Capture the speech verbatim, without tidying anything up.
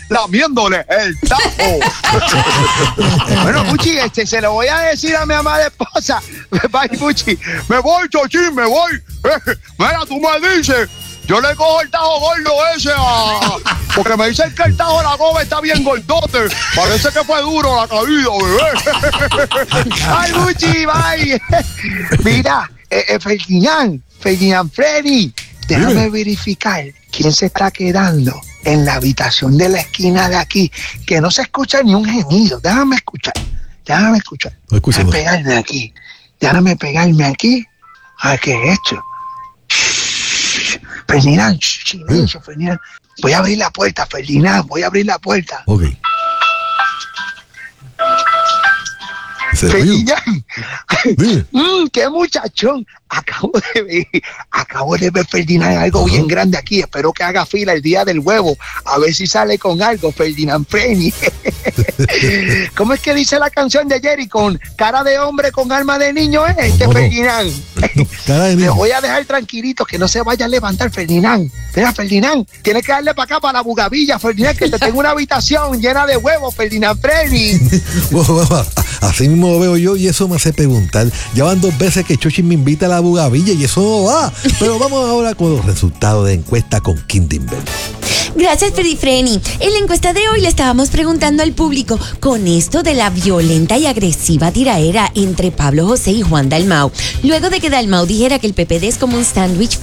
lamiéndole el tajo. Bueno, Puchi, este, se lo voy a decir a mi amada esposa. Bye, Puchi. Me voy, Chochín, me voy. Mira, tú me dices, yo le cojo el tajo gordo ese a... Porque me dicen que el tajo de la goma está bien gordote. Parece que fue duro la caída, bebé. Ay, Puchi, bye. Mira, eh, eh, Ferdinand, Ferdinand Freddy, déjame Dime. verificar quién se está quedando en la habitación de la esquina de aquí, que no se escucha ni un gemido. Déjame escuchar, déjame escuchar. No escucho, déjame no. pegarme aquí, déjame pegarme aquí. A ¿qué es esto? Ferdinand, silencio, Ferdinand. Voy a abrir la puerta, Ferdinand, voy a abrir la puerta. Ok. Ferdinand, mm, qué muchachón. Acabo de ver, acabo de ver, Ferdinand, algo uh-huh. bien grande aquí. Espero que haga fila el día del huevo. A ver si sale con algo, Ferdinand Freddy. ¿Cómo es que dice la canción de Jerry? Con cara de hombre, con alma de niño, ¿eh? Este no, Ferdinand. No, cara de niño. Le voy a dejar tranquilito, que no se vaya a levantar, Ferdinand. Mira, Ferdinand, tienes que darle para acá, para la bugavilla, Ferdinand, que te tengo una habitación llena de huevos, Ferdinand Freddy. Así mismo lo veo yo y eso me hace preguntar. Ya van dos veces que Chochi me invita a la bugavilla y eso no va. Pero vamos ahora con los resultados de encuesta con Kindinberg. Gracias, Freddy Freni. En la encuesta de hoy le estábamos preguntando al público con esto de la violenta y agresiva tiraera entre Pablo José y Juan Dalmau. Luego de que Dalmau dijera que el P P D es como un sándwich